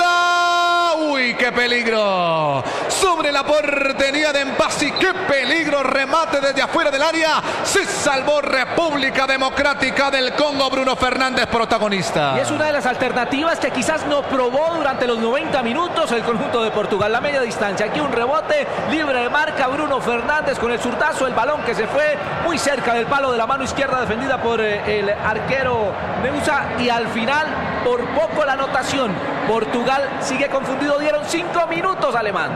zurda. Uy, qué peligro. Sobre la portería de Mpassi. Qué peligro. Remate desde afuera del área. Se salvó República Democrática del Congo. Bruno Fernández protagonista. Y es una de las alternativas que quizás no probó durante los 90 minutos el conjunto de Portugal. La media distancia. Aquí un rebote libre de marca. Bruno Fernández con el zurdazo. El balón que se fue muy cerca del palo de la mano izquierda, defendida por el arquero Neusa. Y al final, por poco la anotación. Portugal sigue confundido. Dieron 5 minutos, Alemán.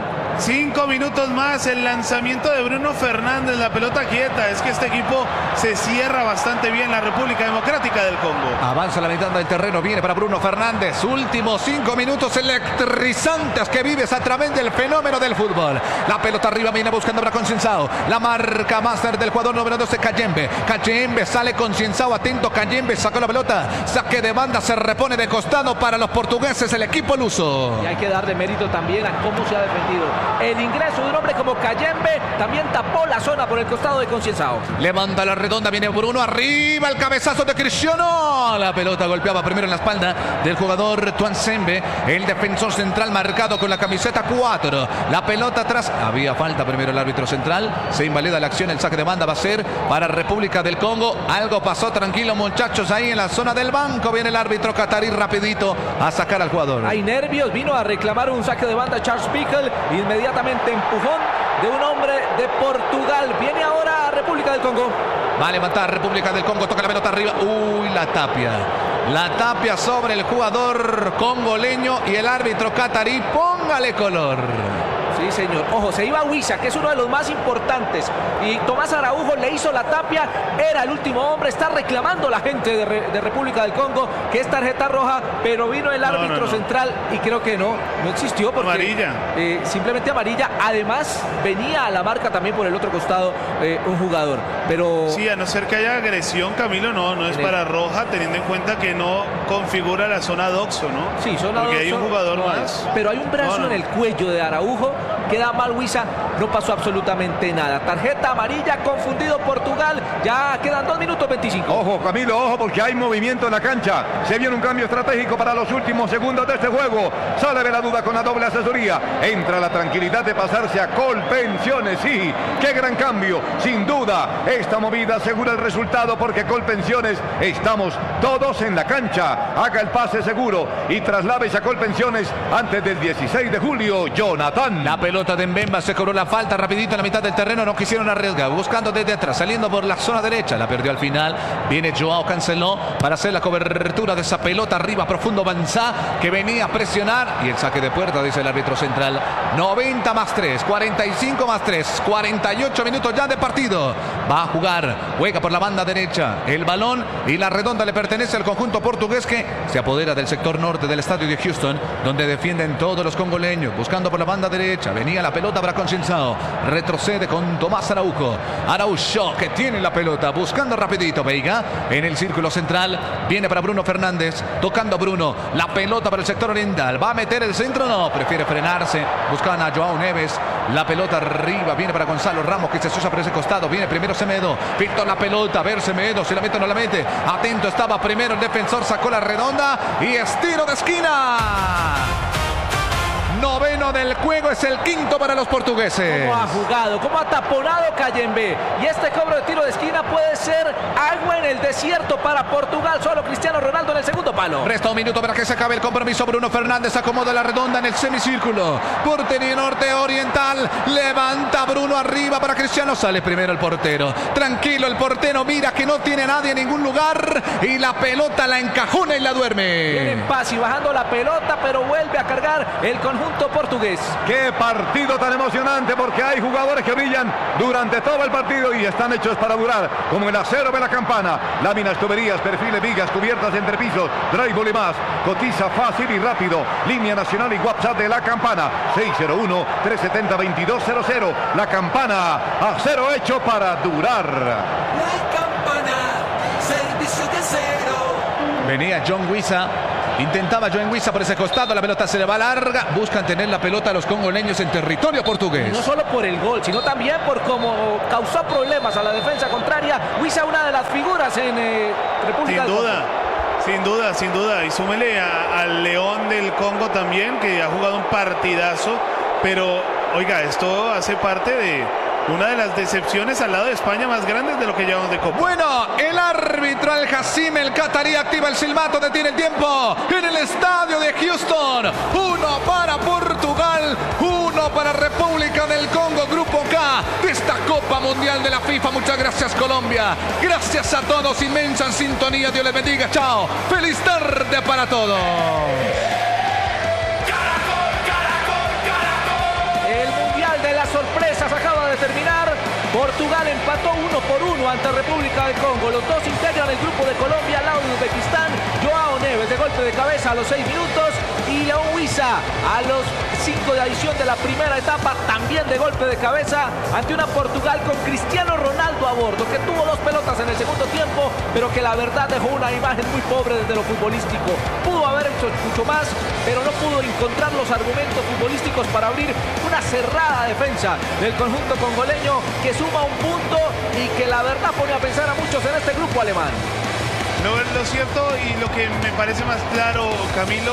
5 minutos más, el lanzamiento de Bruno Fernández, la pelota quieta. Es que este equipo se cierra bastante bien, la República Democrática del Congo. Avanza la mitad del terreno, viene para Bruno Fernández. Últimos 5 minutos electrizantes que vives a través del fenómeno del fútbol. La pelota arriba, viene buscando para Consensao. La marca máster del jugador número 12, Kayembe. Kayembe sale Consensao, atento Kayembe, sacó la pelota. Saque de banda, se repone de costado para los portugueses, el equipo luso. Y hay que darle mérito también a cómo se ha defendido. El ingreso de un hombre como Kayembe también tapó la zona por el costado de Consensao. Levanta la redonda, viene Bruno, arriba el cabezazo de Cristiano. La pelota golpeaba primero en la espalda del jugador Tuanzembe, el defensor central marcado con la camiseta 4. La pelota atrás, había falta primero el árbitro central. Se invalida la acción, el saque de banda va a ser para República del Congo. Algo pasó, tranquilo muchachos, ahí en la zona del banco. Viene el árbitro catarí rapidito a sacar al jugador. Hay nervios, vino a reclamar un saque de banda Charles Pickle. Inmediatamente empujón de un hombre de Portugal. Viene ahora a República del Congo. Va a levantar República del Congo, toca la pelota arriba. Uy, la tapia. La tapia sobre el jugador congoleño y el árbitro catarí. Póngale color. Sí, señor. Ojo, se iba Huiza, que es uno de los más importantes. Y Tomás Araujo le hizo la tapia. Era el último hombre. Está reclamando la gente de República del Congo que es tarjeta roja. Pero vino el árbitro central y creo que no existió. Porque, amarilla. Simplemente amarilla. Además, venía a la marca también por el otro costado un jugador. Pero sí, a no ser que haya agresión, Camilo, no es para roja, teniendo en cuenta que no configura la zona doxo, ¿no? Sí, zona porque doxo, hay un jugador más. Pero hay un brazo en el cuello de Araujo. Queda mal Huiza, no pasó absolutamente nada. Tarjeta amarilla, confundido Portugal. Ya quedan 2 minutos 25. Ojo, Camilo, ojo, porque hay movimiento en la cancha. Se viene un cambio estratégico para los últimos segundos de este juego. Sale de la duda con la doble asesoría. Entra la tranquilidad de pasarse a Colpensiones. Sí, qué gran cambio. Sin duda, esta movida asegura el resultado porque Colpensiones estamos todos en la cancha. Haga el pase seguro y traslávese a Colpensiones antes del 16 de julio. Jonathan. La pelota de Mbemba, se cobró la falta rapidito en la mitad del terreno, no quisieron arriesgar, buscando desde atrás, saliendo por la zona derecha, la perdió al final. Viene Joao Cancelo para hacer la cobertura de esa pelota arriba, profundo Banza, que venía a presionar, y el saque de puerta, dice el árbitro central. 90 más 3, 45 más 3, 48 minutos ya de partido. Va a jugar, juega por la banda derecha, el balón y la redonda le pertenece al conjunto portugués que se apodera del sector norte del estadio de Houston, donde defienden todos los congoleños, buscando por la banda derecha. Venía la pelota para Conceição. Retrocede con Tomás Araujo. Araujo que tiene la pelota. Buscando rapidito. Veiga en el círculo central. Viene para Bruno Fernández. Tocando a Bruno. La pelota para el sector oriental. ¿Va a meter el centro? No. Prefiere frenarse. Buscan a Joao Neves. La pelota arriba. Viene para Gonzalo Ramos que se usa por ese costado. Viene primero Semedo. Pintó la pelota. A ver Semedo. Si la mete o no la mete. Atento estaba primero el defensor. Sacó la redonda. Y estiro de esquina. Noveno del juego, es el quinto para los portugueses. Cómo ha jugado, cómo ha taponado Cayembe. Y este cobro de tiro de esquina puede ser agua en el desierto para Portugal. Solo Cristiano Ronaldo en el segundo palo. Resta un minuto para que se acabe el compromiso. Bruno Fernández acomoda la redonda en el semicírculo. Portería norte oriental. Levanta Bruno arriba para Cristiano. Sale primero el portero. Tranquilo el portero. Mira que no tiene nadie en ningún lugar. Y la pelota la encajona y la duerme. Viene en paz y bajando la pelota, pero vuelve a cargar el conjunto portugués. Qué partido tan emocionante, porque hay jugadores que brillan durante todo el partido y están hechos para durar, como el acero de la campana, láminas, tuberías, perfiles, vigas, cubiertas, entrepisos, drywall y más. Cotiza fácil y rápido. Línea nacional y WhatsApp de la campana 601-370-2200. La campana, acero hecho para durar. La campana, servicio de acero. Venía John Wissa. Intentaba John Wissa por ese costado, la pelota se le va larga. Buscan tener la pelota a los congoleños en territorio portugués. No solo por el gol, sino también por cómo causó problemas a la defensa contraria. Wissa, una de las figuras en República del Congo. Sin duda. Y súmele al León del Congo también, que ha jugado un partidazo. Pero, oiga, esto hace parte de una de las decepciones al lado de España más grandes de lo que llevamos de Copa. Bueno, el árbitro Al Hassim, el catarí, activa el silbato, detiene el tiempo en el estadio de Houston. 1 para Portugal, 1 para República del Congo, Grupo K de esta Copa Mundial de la FIFA. Muchas gracias, Colombia. Gracias a todos, inmensa sintonía. Dios les bendiga. Chao. Feliz tarde para todos. Sorpresas acaba de terminar. Portugal empató 1-1 ante República del Congo. Los dos integran el grupo de Colombia al lado de Uzbekistán. Joao Neves de golpe de cabeza a los 6 minutos y León Wissa a los 5 de adición de la primera etapa, también de golpe de cabeza ante una Portugal con Cristiano Ronaldo a bordo, que tuvo 2 pelotas en el segundo tiempo, pero que la verdad dejó una imagen muy pobre desde lo futbolístico. Pudo haber hecho mucho más, pero no pudo encontrar los argumentos futbolísticos para abrir una cerrada defensa del conjunto congoleño, que suma un punto y que la verdad pone a pensar a muchos en este grupo alemán. No, lo cierto y lo que me parece más claro, Camilo,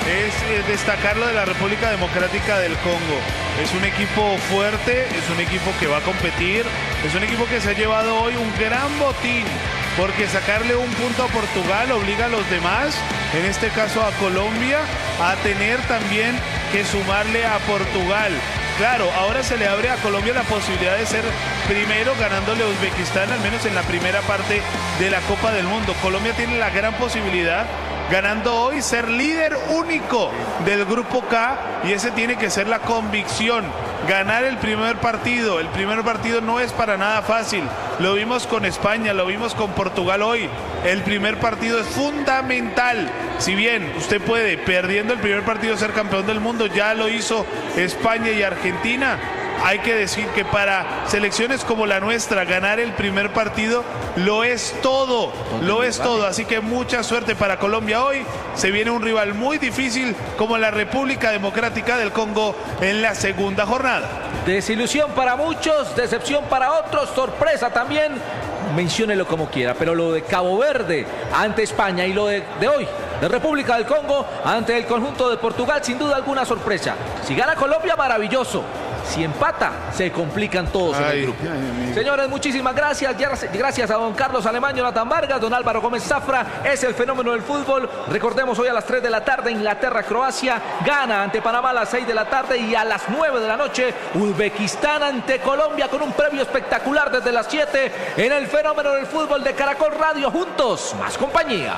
es destacar lo de la República Democrática del Congo. Es un equipo fuerte, es un equipo que va a competir, es un equipo que se ha llevado hoy un gran botín, porque sacarle un punto a Portugal obliga a los demás, en este caso a Colombia, a tener también que sumarle a Portugal. Claro, ahora se le abre a Colombia la posibilidad de ser primero ganándole a Uzbekistán, al menos en la primera parte de la Copa del Mundo. Colombia tiene la gran posibilidad, ganando hoy, ser líder único del Grupo K, y ese tiene que ser la convicción. Ganar el primer partido. El primer partido no es para nada fácil. Lo vimos con España, lo vimos con Portugal hoy. El primer partido es fundamental. Si bien usted puede, perdiendo el primer partido, ser campeón del mundo, ya lo hizo España y Argentina. Hay que decir que para selecciones como la nuestra, ganar el primer partido lo es todo, lo es todo. Así que mucha suerte para Colombia hoy. Se viene un rival muy difícil como la República Democrática del Congo en la segunda jornada. Desilusión para muchos, decepción para otros, sorpresa también. Menciónelo como quiera, pero lo de Cabo Verde ante España y lo de hoy, de República del Congo ante el conjunto de Portugal, sin duda alguna sorpresa. Si gana Colombia, maravilloso. Si empata, se complican todos en el grupo. Señores, muchísimas gracias. Gracias a don Carlos Alemán, Jonathan Vargas, don Álvaro Gómez Zafra. Es el fenómeno del fútbol. Recordemos, hoy a las 3 de la tarde, Inglaterra-Croacia gana ante Panamá a las 6 de la tarde, y a las 9 de la noche, Uzbekistán ante Colombia, con un previo espectacular desde las 7 en el fenómeno del fútbol de Caracol Radio. Juntos, más compañía.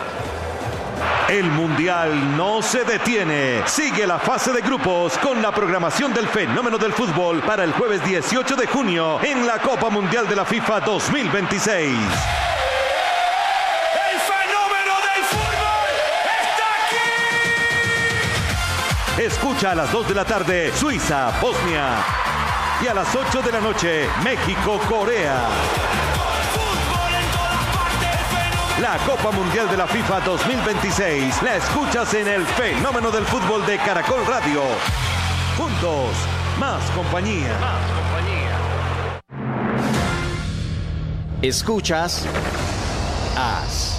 El Mundial no se detiene. Sigue la fase de grupos con la programación del fenómeno del fútbol para el jueves 18 de junio en la Copa Mundial de la FIFA 2026. ¡El fenómeno del fútbol está aquí! Escucha a las 2 de la tarde Suiza-Bosnia. Y a las 8 de la noche México-Corea. La Copa Mundial de la FIFA 2026 la escuchas en el Fenómeno del Fútbol de Caracol Radio. Juntos, más compañía. Escuchas AS.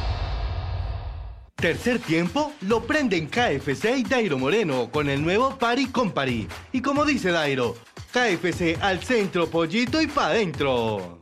Tercer tiempo lo prende en KFC y Dairo Moreno con el nuevo Pari con Pari. Y como dice Dairo, KFC al centro, pollito y pa' dentro.